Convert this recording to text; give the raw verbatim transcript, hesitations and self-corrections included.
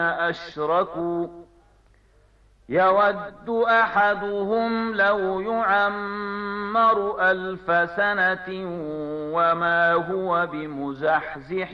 أشركوا يود أحدهم لو يعمر ألف سنة وما هو بمزحزح